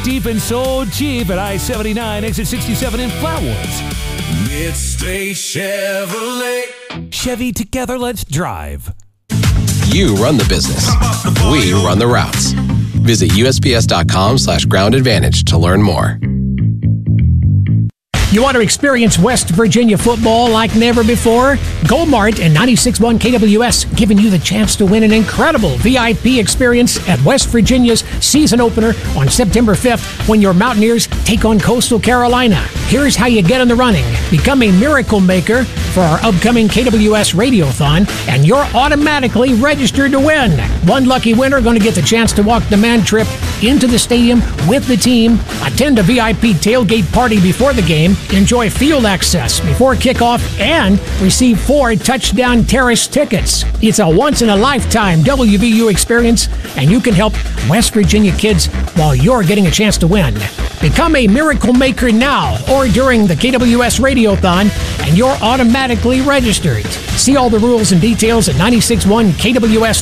deep and so cheap at I-79, exit 67 in Flatwoods. Midstate Chevrolet. Chevy, together, let's drive. You run the business. We run the routes. Visit USPS.com/Ground Advantage to learn more. You want to experience West Virginia football like never before? Goldmart and 96.1 KWS giving you the chance to win an incredible VIP experience at West Virginia's season opener on September 5th when your Mountaineers take on Coastal Carolina. Here's how you get in the running. Become a miracle maker for our upcoming KWS Radiothon, and you're automatically registered to win. One lucky winner going to get the chance to walk the man trip into the stadium with the team, attend a VIP tailgate party before the game, enjoy field access before kickoff, and receive 4 touchdown terrace tickets. It's a once-in-a-lifetime WVU experience, and you can help West Virginia kids while you're getting a chance to win. Become a miracle maker now or during the KWS Radiothon, and you're automatically registered. See all the rules and details at 96.1 KWS.